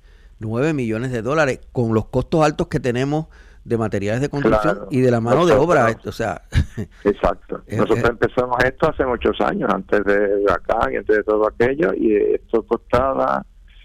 9 millones de dólares con los costos altos que tenemos de materiales de construcción, claro, y de la mano de obra, o sea. Exacto. Nosotros empezamos esto hace muchos años, antes de huracán y antes de todo aquello, y esto costaba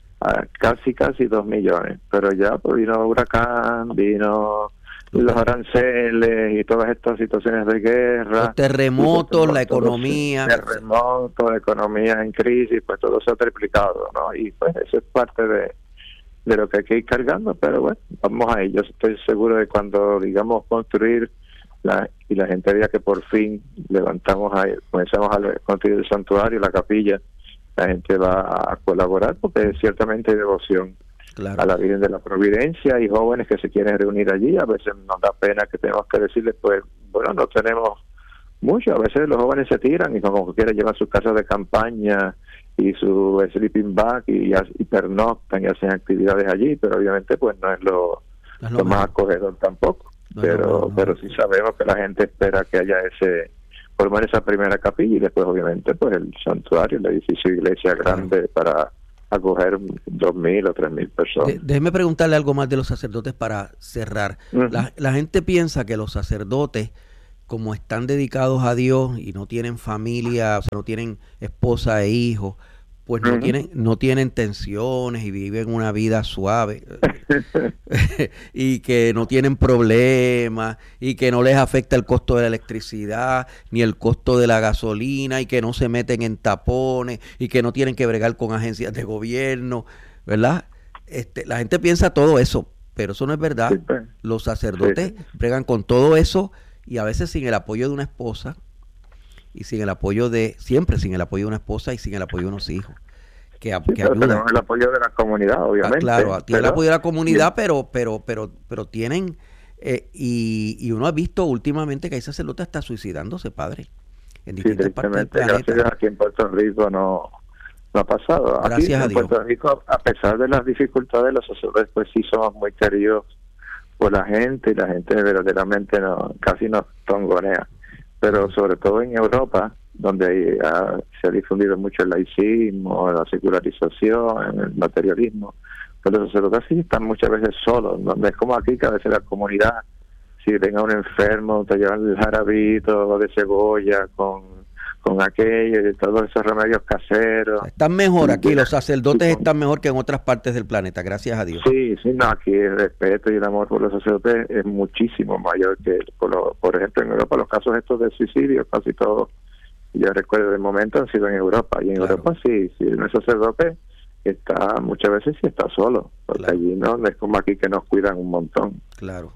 casi 2 millones. Pero ya pues vino huracán, vino los aranceles y todas estas situaciones de guerra. Los terremotos, la economía. Terremotos, la economía en crisis, pues todo se ha triplicado, ¿no? Y pues eso es parte de lo que hay que ir cargando, pero bueno, vamos a ello. Estoy seguro de cuando digamos construir y la gente vea que por fin comenzamos a construir el santuario, la capilla, la gente va a colaborar porque ciertamente hay devoción, claro, a la Virgen de la Providencia, y jóvenes que se quieren reunir allí. A veces nos da pena que tenemos que decirles, pues bueno, no tenemos mucho. A veces los jóvenes se tiran y como quiera llevan sus casas de campaña y su sleeping bag y pernoctan y hacen actividades allí, pero obviamente pues no es lo más acogedor tampoco. Pero sí sabemos que la gente espera que haya formar esa primera capilla y después obviamente pues el santuario, el edificio de iglesia grande para acoger 2,000 o 3,000 personas. Déjeme preguntarle algo más de los sacerdotes para cerrar. La gente piensa que los sacerdotes, como están dedicados a Dios y no tienen familia, o sea, no tienen esposa e hijos, pues no tienen tensiones y viven una vida suave y que no tienen problemas y que no les afecta el costo de la electricidad ni el costo de la gasolina y que no se meten en tapones y que no tienen que bregar con agencias de gobierno, ¿verdad? La gente piensa todo eso, pero eso no es verdad. Los sacerdotes bregan con todo eso y a veces sin el apoyo de una esposa y siempre sin el apoyo de una esposa y sin el apoyo de unos hijos que ayudan. Tenemos el apoyo de la comunidad, obviamente. Claro, tienen el apoyo de la comunidad, pero tienen y uno ha visto últimamente que hay sacerdotes hasta suicidándose, padre, en distintas partes del planeta. Gracias a Dios, aquí en Puerto Rico no ha pasado. Gracias aquí en Puerto Rico, a pesar de las dificultades, los sacerdotes pues sí somos muy queridos por la gente y la gente verdaderamente casi nos tongonea. Pero sobre todo en Europa, donde se ha difundido mucho el laicismo, la secularización, el materialismo, pues los sacerdotes sí están muchas veces solos, donde es como aquí que a veces la comunidad, si venga un enfermo, te llevan el jarabito de cebolla con aquello y todos esos remedios caseros. Están mejor aquí, los sacerdotes están mejor que en otras partes del planeta, gracias a Dios. Sí, no, aquí el respeto y el amor por los sacerdotes es muchísimo mayor que, por ejemplo, en Europa los casos estos de suicidio, casi todos, yo recuerdo de momento han sido en Europa, y en Europa sí, un sacerdote muchas veces sí está solo, porque allí no es como aquí que nos cuidan un montón. Claro.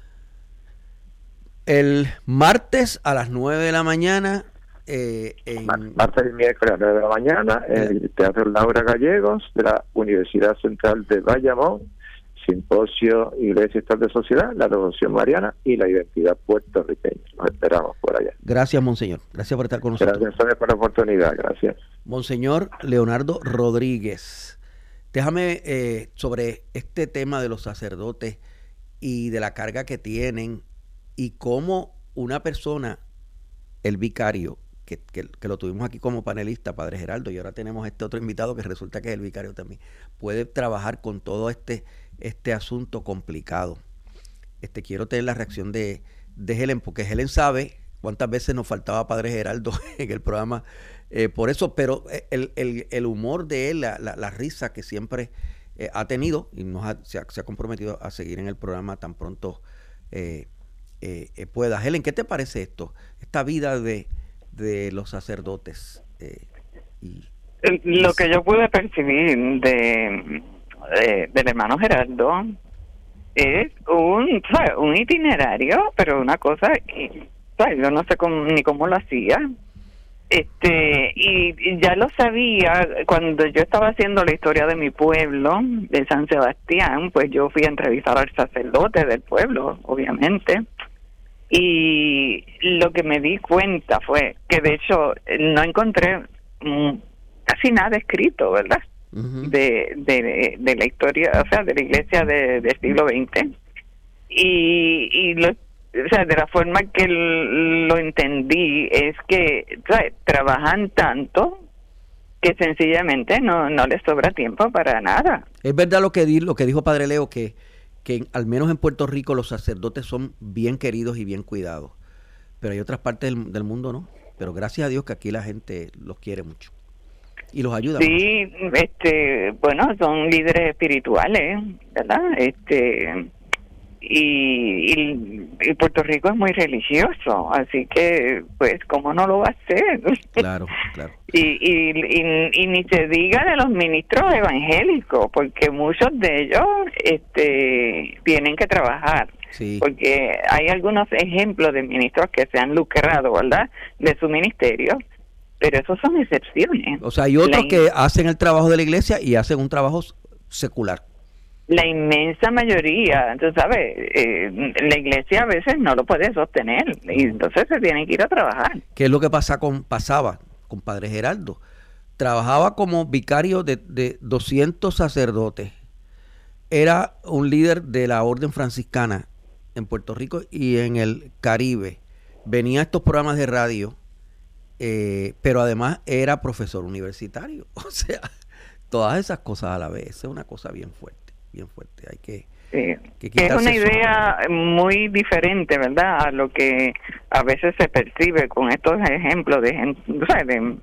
El martes a las 9 de la mañana martes y miércoles a las 9 de la mañana en el Teatro Laura Gallegos de la Universidad Central de Bayamón, simposio Iglesia, Estado de Sociedad, la Revolución Mariana y la identidad puertorriqueña. Nos esperamos por allá. Gracias, monseñor. Gracias por estar con nosotros. Gracias por la oportunidad. Gracias. Monseñor Leonardo Rodríguez, déjame sobre este tema de los sacerdotes y de la carga que tienen y cómo una persona, el vicario, que lo tuvimos aquí como panelista, Padre Geraldo, y ahora tenemos este otro invitado que resulta que es el vicario también, puede trabajar con todo este asunto complicado. Quiero tener la reacción de Helen, porque Helen sabe cuántas veces nos faltaba Padre Geraldo en el programa, por eso, pero el humor de él, la risa que siempre ha tenido y se ha comprometido a seguir en el programa tan pronto pueda. Helen, ¿qué te parece esto? Esta vida de los sacerdotes. Lo que yo pude percibir del hermano Geraldo es un itinerario, pero una cosa, yo no sé ni cómo lo hacía. Y ya lo sabía cuando yo estaba haciendo la historia de mi pueblo, de San Sebastián, pues yo fui a entrevistar al sacerdote del pueblo, obviamente. Y lo que me di cuenta fue que de hecho no encontré casi nada escrito, ¿verdad? De la historia, o sea, de la iglesia del siglo XX. O sea, de la forma que lo entendí es que trabajan tanto que sencillamente no les sobra tiempo para nada. Es verdad lo que dijo Padre Leo, que al menos en Puerto Rico los sacerdotes son bien queridos y bien cuidados, pero hay otras partes del mundo no, pero gracias a Dios que aquí la gente los quiere mucho y los ayuda mucho. Bueno, son líderes espirituales, ¿verdad? Y Puerto Rico es muy religioso, así que pues cómo no lo va a hacer. Claro. Y ni se diga de los ministros evangélicos, porque muchos de ellos tienen que trabajar, porque hay algunos ejemplos de ministros que se han lucrado, ¿verdad?, de su ministerio, pero esos son excepciones. O sea, hay otros que hacen el trabajo de la iglesia y hacen un trabajo secular. la inmensa mayoría, tú sabes, la iglesia a veces no lo puede sostener y entonces se tienen que ir a trabajar. ¿Qué es lo que pasaba con Padre Geraldo? Trabajaba como vicario de 200 sacerdotes. Era un líder de la orden franciscana en Puerto Rico y en el Caribe. Venía a estos programas de radio, pero además era profesor universitario. O sea, todas esas cosas a la vez. Es una cosa bien fuerte. Hay que es una idea muy diferente, ¿verdad?, a lo que a veces se percibe con estos ejemplos de gente, o sea, de